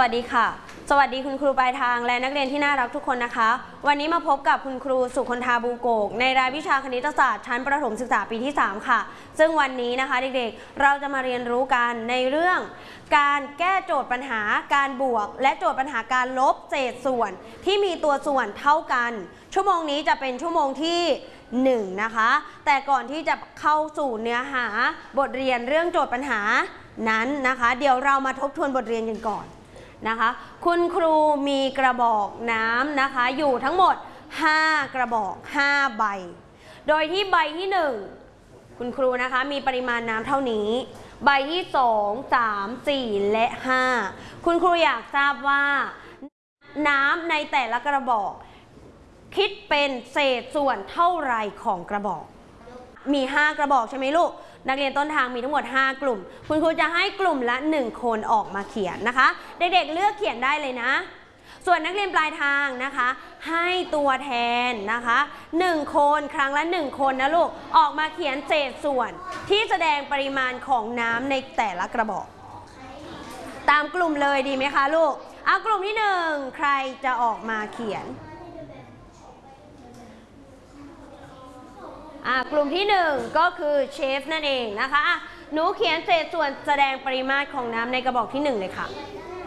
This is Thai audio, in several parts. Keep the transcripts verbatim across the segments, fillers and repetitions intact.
วัสดีค่ะสวัสดีคุณครูปลายทางและนักเรียนที่น่ารักทุกคนนะคะวันนี้มาพบกับคุณครูสุคนธาบูโกกในรายวิชาคณิตศาสตร์ชั้นประถมศึกษาปีที่สามค่ะซึ่งวันนี้นะคะเด็กๆเราจะมาเรียนรู้กันในเรื่องการแก้โจทย์ปัญหาการบวกและโจทย์ปัญหาการลบเศษส่วนที่มีตัวส่วนเท่ากันชั่วโมงนี้จะเป็นชั่วโมงที่หนึ่งนะคะแต่ก่อนที่จะเข้าสู่เนื้อหาบทเรียนเรื่องโจทย์ปัญหานั้นนะคะเดี๋ยวเรามาทบทวนบทเรียนกันก่อนนะคะคุณครูมีกระบอกน้ำนะคะอยู่ทั้งหมดห้ากระบอกห้าใบโดยที่ใบที่หนึ่งคุณครูนะคะมีปริมาณน้ำเท่านี้ใบที่สอง สาม สี่และห้าคุณครูอยากทราบว่าน้ำในแต่ละกระบอกคิดเป็นเศษส่วนเท่าไรของกระบอกมีห้ากระบอกใช่ไหมลูกนักเรียนต้นทางมีทั้งหมดห้ากลุ่มคุณครูจะให้กลุ่มละหนึ่งคนออกมาเขียนนะคะเด็กๆเลือกเขียนได้เลยนะส่วนนักเรียนปลายทางนะคะให้ตัวแทนนะคะหนึ่งคนครั้งละหนึ่งคนนะลูกออกมาเขียนเศษส่วนที่แสดงปริมาณของน้ำในแต่ละกระบอกตามกลุ่มเลยดีไหมคะลูกเอากลุ่มที่หนึ่งใครจะออกมาเขียนกลุ่มที่หนึ่งก็คือเชฟนั่นเองนะคะหนูเขียนเศษส่วนแสดงปริมาตรของน้ำในกระบอกที่หนึ่งเลยค่ะ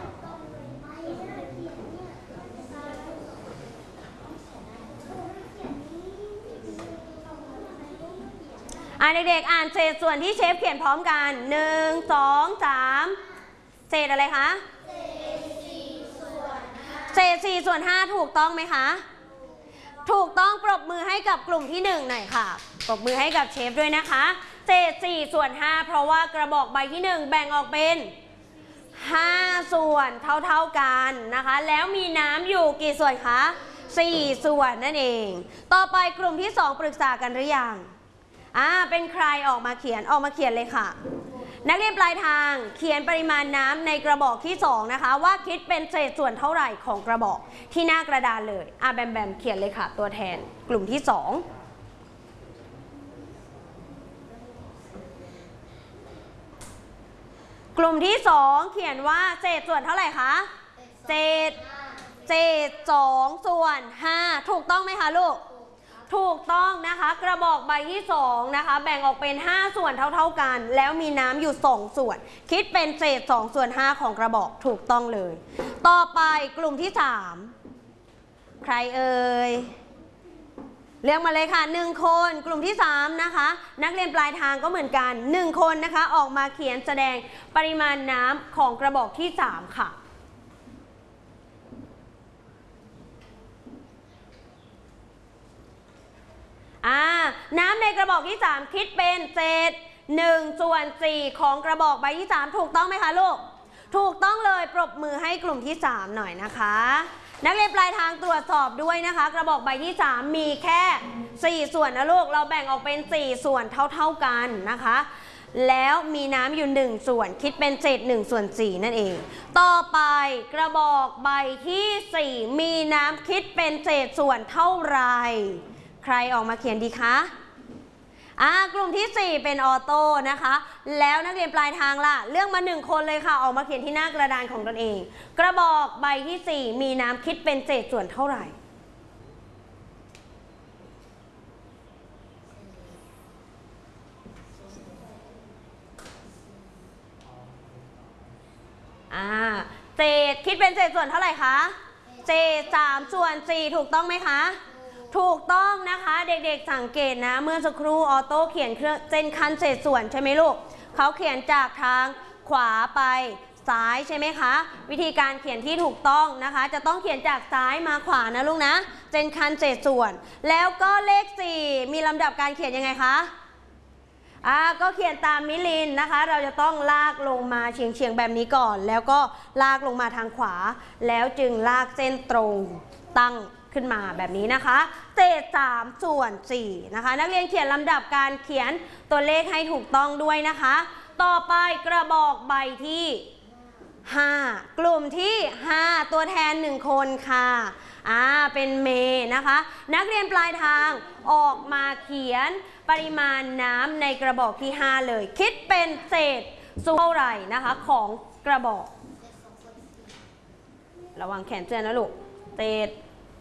อ่าเด็กๆอ่านเศษส่วนที่เชฟเขียนพร้อมกันหนึ่ง สอง สามเศษอะไรคะเศษสี่ส่วนห้าเศษสี่ส่วนห้าถูกต้องไหมคะถูกต้องปรบมือให้กับกลุ่มที่หนึ่งหน่อยค่ะปรบมือให้กับเชฟด้วยนะคะเศษสี่ส่วนห้าเพราะว่ากระบอกใบที่หนึ่งแบ่งออกเป็นห้าส่วนเท่าๆกันนะคะแล้วมีน้ำอยู่กี่ส่วนคะสี่ส่วนนั่นเองต่อไปกลุ่มที่สองปรึกษากันหรือยังอ่าเป็นใครออกมาเขียนออกมาเขียนเลยค่ะนักเรียนปลายทางเขียนปริมาณน้ำในกระบอกที่สองนะคะว่าคิดเป็นเศษส่วนเท่าไหร่ของกระบอกที่หน้ากระดานเลยอ่าแบมแบมเขียนเลยค่ะตัวแทนกลุ่มที่สองกลุ่มที่สองเขียนว่าเศษส่วนเท่าไหร่คะเศษเศษสองส่วนห้าถูกต้องไหมคะลูกถูกต้องนะคะกระบอกใบที่สองนะคะแบ่งออกเป็นห้าส่วนเท่าๆกันแล้วมีน้ำอยู่สองส่วนคิดเป็นเศษสองส่วนห้าของกระบอกถูกต้องเลยต่อไปกลุ่มที่สามใครเอ่ยเรียกมาเลยค่ะหนึ่งคนกลุ่มที่สามนะคะนักเรียนปลายทางก็เหมือนกันหนึ่งคนนะคะออกมาเขียนแสดงปริมาณน้ำของกระบอกที่สามค่ะอ่าน้ำในกระบอกที่สามคิดเป็นเศษหนึ่งส่วนสี่ของกระบอกใบที่สามถูกต้องไหมคะลูกถูกต้องเลยปรบมือให้กลุ่มที่สามหน่อยนะคะนักเรียนปลายทางตรวจสอบด้วยนะคะกระบอกใบที่สามมีแค่สี่ส่วนนะลูกเราแบ่งออกเป็นสี่ส่วนเท่าๆกันนะคะแล้วมีน้ำอยู่หนึ่งส่วนคิดเป็นเศษหนึ่งส่วนสี่นั่นเองต่อไปกระบอกใบที่สี่มีน้ำคิดเป็นเศษส่วนเท่าไรใครออกมาเขียนดีคะอ่ากลุ่มที่สี่เป็นออโต้นะคะแล้วนักเรียนปลายทางล่ะเลือกมาหนึ่งคนเลยค่ะออกมาเขียนที่หน้ากระดานของตนเองกระบอกใบที่สี่มีน้ำคิดเป็นเศษส่วนเท่าไหร่อ่าเศษคิดเป็นเศษส่วนเท่าไหร่คะเศษสามส่วนสี่ถูกต้องไหมคะถูกต้องนะคะเด็กๆสังเกตนะเมื่อสักครู่ออโต้เขียนเครื่องเส้นคันเศษส่วนใช่ไหมลูกเขาเขียนจากทางขวาไปซ้ายใช่ไหมคะวิธีการเขียนที่ถูกต้องนะคะจะต้องเขียนจากซ้ายมาขวานะลูกนะเส้นคันเศษส่วนแล้วก็เลขสี่มีลำดับการเขียนยังไงคะอ่าก็เขียนตามมิลินนะคะเราจะต้องลากลงมาเฉียงๆแบบนี้ก่อนแล้วก็ลากลงมาทางขวาแล้วจึงลากเส้นตรงตั้งขึ้นมาแบบนี้นะคะเศษสามส่วนสี่นะคะนักเรียนเขียนลำดับการเขียนตัวเลขให้ถูกต้องด้วยนะคะต่อไปกระบอกใบที่ห้ากลุ่มที่ห้าตัวแทนหนึ่งคนค่ะอ่าเป็นเมย์นะคะนักเรียนปลายทางออกมาเขียนปริมาณน้ำในกระบอกที่ห้าเลยคิดเป็นเศษส่วนเท่าไหร่นะคะของกระบอกระวังแขนเสื้อนะลูกเศษ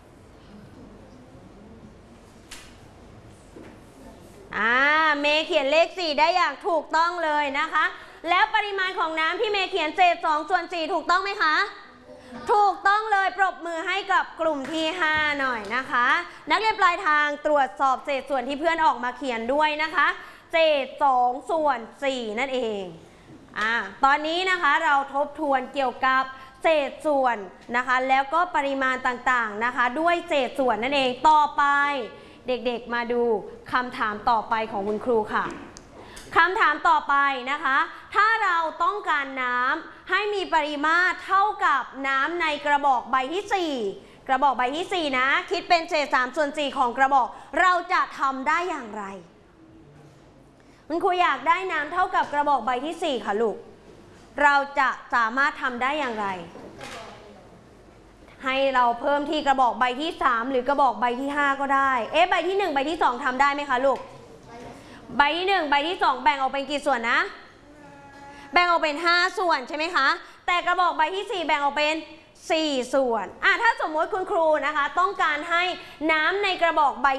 อ่าเมย์เขียนเลขสี่ได้อย่างถูกต้องเลยนะคะแล้วปริมาณของน้ำที่เมย์เขียนเศษสองส่วนสี่ถูกต้องไหมคะถูกต้องเลยปรบมือให้กับกลุ่มที่ห้าหน่อยนะคะนักเรียนปลายทางตรวจสอบเศษส่วนที่เพื่อนออกมาเขียนด้วยนะคะเศษสองส่วนสี่นั่นเองอ่าตอนนี้นะคะเราทบทวนเกี่ยวกับเศษส่วนนะคะแล้วก็ปริมาณต่างๆนะคะด้วยเศษส่วนนั่นเองต่อไปเด็กๆมาดูคำถามต่อไปของคุณครูค่ะคำถามต่อไปนะคะถ้าเราต้องการน้ำให้มีปริมาตรเท่ากับน้ำในกระบอกใบที่สี่กระบอกใบที่สี่นะคิดเป็นเศษสามส่วนสี่ของกระบอกเราจะทำได้อย่างไรคุณครูอยากได้น้ำเท่ากับกระบอกใบที่สี่ค่ะลูกเราจะสามารถทำได้อย่างไรให้เราเพิ่มที่กระบอกใบที่สามหรือกระบอกใบที่ห้าก็ได้เอ๊ะใบที่หนึ่งใบที่สองทำได้ไหมคะลูกใบที่หนึ่งใบที่สองแบ่งออกเป็นกี่ส่วนนะแบ่งออกเป็นห้าส่วนใช่ไหมคะแต่กระบอกใบที่สี่แบ่งออกเป็นสี่ส่วนอ่ะถ้าสมมติคุณครูนะคะต้องการให้น้ำในกระบอกใบ